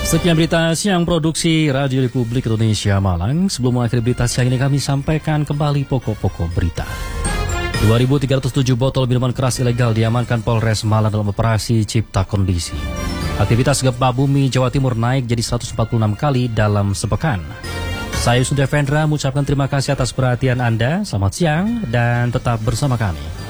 Sekian berita siang produksi Radio Republik Indonesia Malang. Sebelum mengakhiri berita siang ini kami sampaikan kembali pokok-pokok berita. 2.307 botol minuman keras ilegal diamankan Polres Malang dalam operasi Cipta Kondisi. Aktivitas gempa bumi Jawa Timur naik jadi 146 kali dalam sepekan. Saya Yusuf Devendra mengucapkan terima kasih atas perhatian Anda. Selamat siang dan tetap bersama kami.